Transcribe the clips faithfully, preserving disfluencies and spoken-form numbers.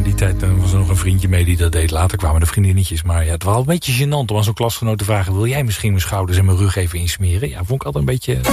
in die tijd uh, was er nog een vriendje mee die dat deed. Later kwamen de vriendinnetjes. Maar ja, het was wel een beetje gênant om aan zo'n klasgenoot te vragen... wil jij misschien mijn schouders en mijn rug even insmeren? Ja, vond ik altijd een beetje...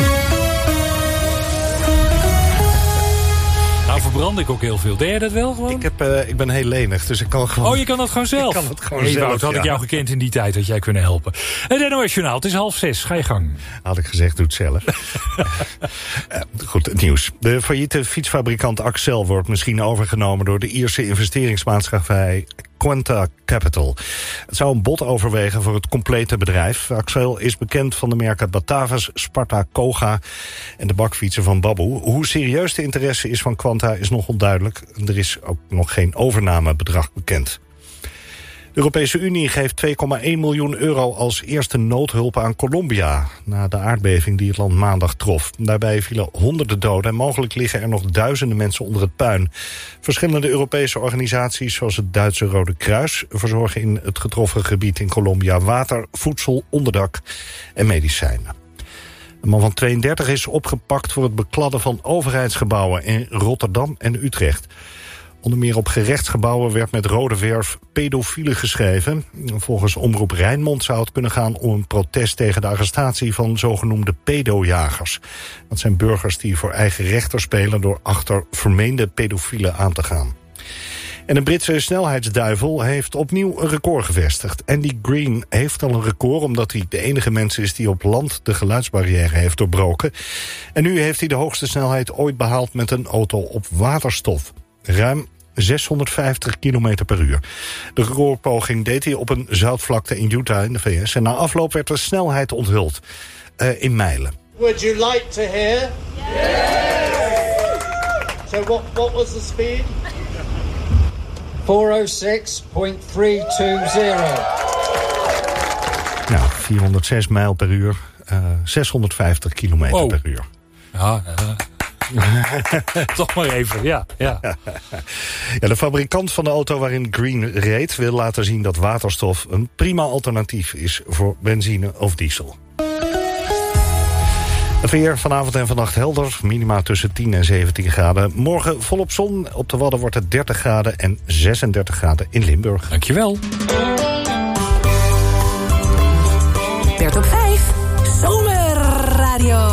Nou, verbrand ik ook heel veel. Deed jij dat wel gewoon? Ik, heb, uh, ik ben heel lenig, dus ik kan gewoon... Oh, je kan dat gewoon zelf? Ik kan het gewoon hey, zelf, Wout, had ja. ik jou gekend in die tijd, had jij kunnen helpen. Het N O S Journaal, het is half zes. Ga je gang. Had ik gezegd, doe het zelf. uh, goed, het nieuws. De failliete fietsfabrikant Accel wordt misschien overgenomen... door de Ierse investeringsmaatschappij Quanta Capital. Het zou een bod overwegen voor het complete bedrijf. Accel is bekend van de merken Batavus, Sparta, Koga en de bakfietsen van Baboe. Hoe serieus de interesse is van Quanta is nog onduidelijk. Er is ook nog geen overnamebedrag bekend. De Europese Unie geeft twee komma één miljoen euro als eerste noodhulp aan Colombia... na de aardbeving die het land maandag trof. Daarbij vielen honderden doden en mogelijk liggen er nog duizenden mensen onder het puin. Verschillende Europese organisaties zoals het Duitse Rode Kruis... verzorgen in het getroffen gebied in Colombia water, voedsel, onderdak en medicijnen. Een man van tweeëndertig is opgepakt voor het bekladden van overheidsgebouwen in Rotterdam en Utrecht. Onder meer op gerechtsgebouwen werd met rode verf pedofielen geschreven. Volgens Omroep Rijnmond zou het kunnen gaan om een protest tegen de arrestatie van zogenoemde pedojagers. Dat zijn burgers die voor eigen rechter spelen door achter vermeende pedofielen aan te gaan. En een Britse snelheidsduivel heeft opnieuw een record gevestigd. Andy Green heeft al een record omdat hij de enige mens is die op land de geluidsbarrière heeft doorbroken. En nu heeft hij de hoogste snelheid ooit behaald met een auto op waterstof. Ruim zeshonderdvijftig kilometer per uur. De recordpoging deed hij op een zoutvlakte in Utah in de V S. En na afloop werd de snelheid onthuld uh, in mijlen. Would you like to hear? Yes! So what, what was the speed? four oh six point three two zero. Nou, vierhonderdzes mijl per uur. Uh, zeshonderdvijftig kilometer oh. per uur. Ja, uh. Toch maar even, ja, ja. Ja, de fabrikant van de auto waarin Green reed wil laten zien dat waterstof een prima alternatief is voor benzine of diesel. Het weer vanavond en vannacht helder, minima tussen tien en zeventien graden. Morgen volop zon, op de Wadden wordt het dertig graden en zesendertig graden in Limburg. Dankjewel. Bert op vijf, Zomerradio.